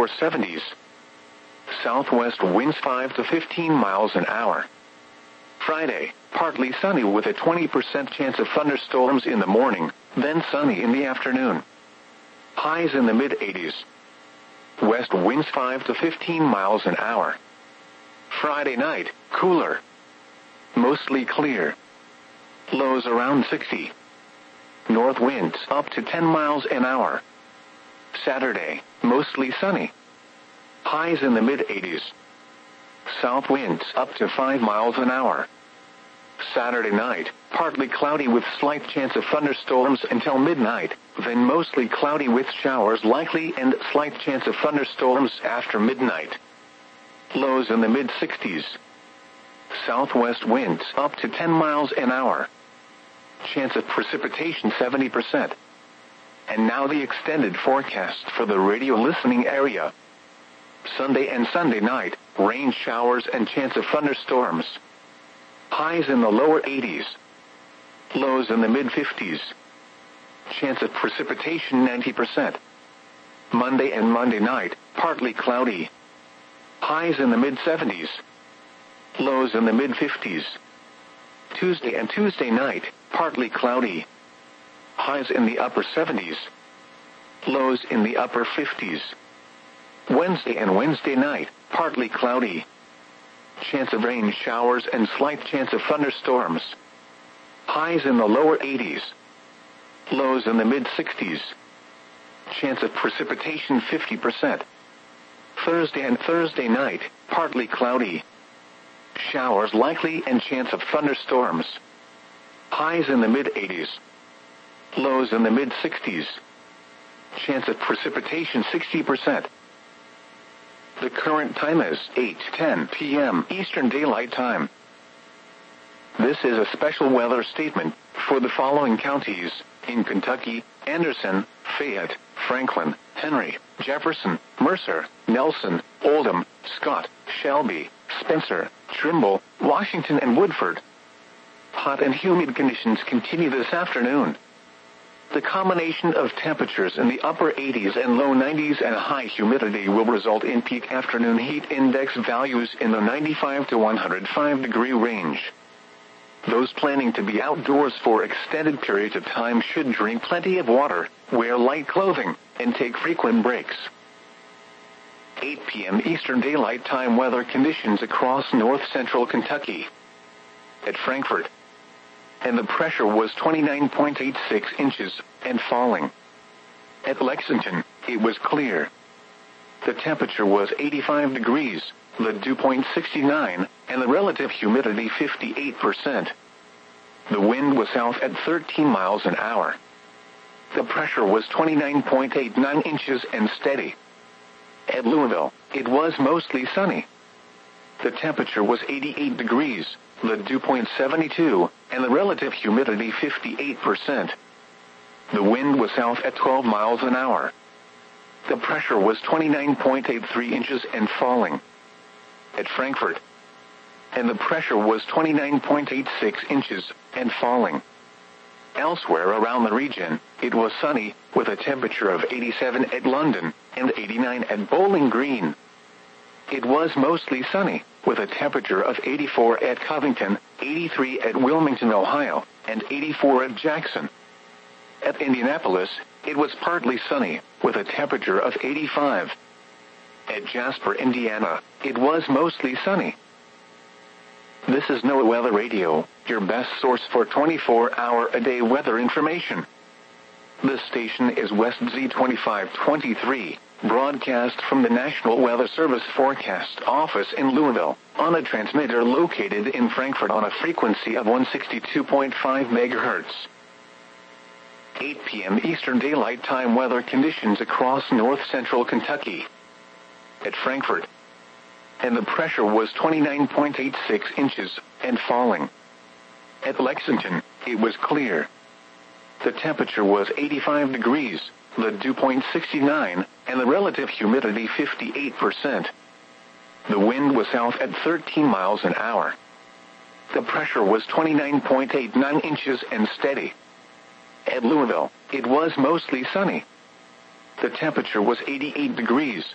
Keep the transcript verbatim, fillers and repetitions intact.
lower seventies. Southwest winds five to fifteen miles an hour. Friday, partly sunny with a twenty percent chance of thunderstorms in the morning, then sunny in the afternoon. Highs in the mid-eighties. West winds five to fifteen miles an hour. Friday night, cooler. Mostly clear. Lows around sixty. North winds up to ten miles an hour. Saturday, mostly sunny. Highs in the mid-eighties. South winds up to five miles an hour. Saturday night, partly cloudy with slight chance of thunderstorms until midnight, then mostly cloudy with showers likely and slight chance of thunderstorms after midnight. Lows in the mid-sixties. Southwest winds up to ten miles an hour. Chance of precipitation seventy percent. And now the extended forecast for the radio listening area. Sunday and Sunday night, rain showers and chance of thunderstorms. Highs in the lower eighties. Lows in the mid-fifties. Chance of precipitation ninety percent. Monday and Monday night, partly cloudy. Highs in the mid-seventies. Lows in the mid-fifties. Tuesday and Tuesday night, partly cloudy. Highs in the upper seventies. Lows in the upper fifties. Wednesday and Wednesday night, partly cloudy. Chance of rain showers and slight chance of thunderstorms. Highs in the lower eighties. Lows in the mid-sixties. Chance of precipitation fifty percent. Thursday and Thursday night, partly cloudy. Showers likely and chance of thunderstorms. Highs in the mid-eighties. Lows in the mid-sixties. Chance of precipitation sixty percent. The current time is eight ten p.m. Eastern Daylight Time. This is a special weather statement for the following counties in Kentucky: Anderson, Fayette, Franklin, Henry, Jefferson, Mercer, Nelson, Oldham, Scott, Shelby, Spencer, Trimble, Washington, and Woodford. Hot and humid conditions continue this afternoon. The combination of temperatures in the upper eighties and low nineties and high humidity will result in peak afternoon heat index values in the ninety-five to one hundred five degree range. Those planning to be outdoors for extended periods of time should drink plenty of water, wear light clothing, and take frequent breaks. eight p.m. Eastern Daylight Time weather conditions across north-central Kentucky. At Frankfort, and the pressure was twenty-nine point eight six inches, and falling. At Lexington, it was clear. The temperature was eighty-five degrees, the dew point sixty-nine, and the relative humidity fifty-eight percent. The wind was south at thirteen miles an hour. The pressure was twenty-nine point eight nine inches and steady. At Louisville, it was mostly sunny. The temperature was eighty-eight degrees, the dew point seventy-two, and the relative humidity fifty-eight percent. The wind was south at twelve miles an hour. The pressure was twenty-nine point eight three inches and falling. At Frankfort, and the pressure was twenty-nine point eight six inches and falling. Elsewhere around the region, it was sunny, with a temperature of eighty-seven at London and eighty-nine at Bowling Green. It was mostly sunny, with a temperature of eighty-four at Covington, eighty-three at Wilmington, Ohio, and eighty-four at Jackson. At Indianapolis, it was partly sunny, with a temperature of eighty-five. At Jasper, Indiana, it was mostly sunny. This is NOAA Weather Radio, your best source for twenty-four hour a day weather information. This station is West Z twenty-five twenty-three, broadcast from the National Weather Service Forecast Office in Louisville, on a transmitter located in Frankfort on a frequency of one sixty-two point five megahertz. eight p.m. Eastern Daylight Time weather conditions across north-central Kentucky. At Frankfort, and the pressure was twenty-nine point eight six inches and falling. At Lexington, it was clear. The temperature was eighty-five degrees, the dew point sixty-nine, and the relative humidity fifty-eight percent. The wind was south at thirteen miles an hour. The pressure was twenty-nine point eight nine inches and steady. At Louisville, it was mostly sunny. The temperature was eighty-eight degrees,